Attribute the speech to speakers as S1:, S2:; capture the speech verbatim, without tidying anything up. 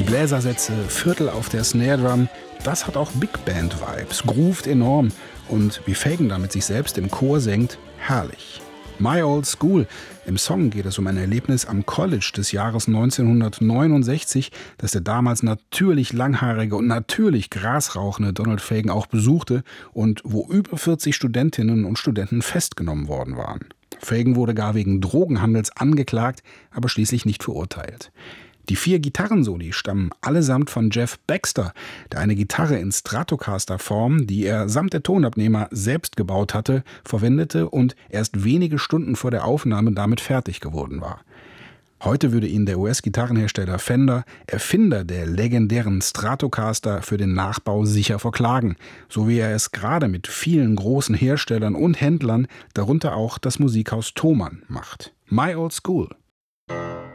S1: Bläsersätze, Viertel auf der Snare Drum, das hat auch Big Band Vibes, groovt enorm und wie Fagen da mit sich selbst im Chor singt, herrlich. My Old School. Im Song geht es um ein Erlebnis am College des Jahres neunzehnhundertneunundsechzig, das der damals natürlich langhaarige und natürlich grasrauchende Donald Fagen auch besuchte und wo über vierzig Studentinnen und Studenten festgenommen worden waren. Fagen wurde gar wegen Drogenhandels angeklagt, aber schließlich nicht verurteilt. Die vier Gitarrensoli stammen allesamt von Jeff Baxter, der eine Gitarre in Stratocaster-Form, die er samt der Tonabnehmer selbst gebaut hatte, verwendete und erst wenige Stunden vor der Aufnahme damit fertig geworden war. Heute würde ihn der U S-Gitarrenhersteller Fender, Erfinder der legendären Stratocaster, für den Nachbau sicher verklagen, so wie er es gerade mit vielen großen Herstellern und Händlern, darunter auch das Musikhaus Thomann, macht. My Old School.